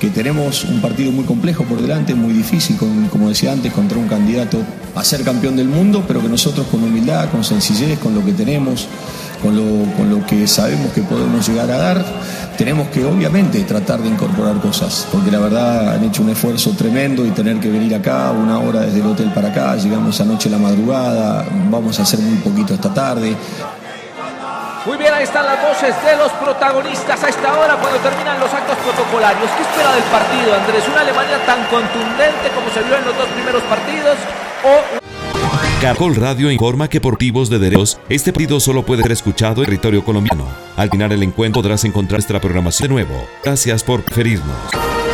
que tenemos un partido muy complejo por delante, muy difícil, como decía antes, contra un candidato a ser campeón del mundo, pero que nosotros con humildad, con sencillez, con lo que tenemos, con lo que sabemos que podemos llegar a dar, tenemos que obviamente tratar de incorporar cosas, porque la verdad han hecho un esfuerzo tremendo y tener que venir acá 1 hora desde el hotel para acá, llegamos anoche a la madrugada, vamos a hacer muy poquito esta tarde. Muy bien, ahí están las voces de los protagonistas a esta hora cuando terminan los actos protocolarios. ¿Qué espera del partido, Andrés? ¿Una Alemania tan contundente como se vio en los 2 primeros partidos? Caracol Radio informa que por motivos de derechos, este partido solo puede ser escuchado en territorio colombiano. Al final el encuentro podrás encontrar nuestra programación de nuevo. Gracias por preferirnos.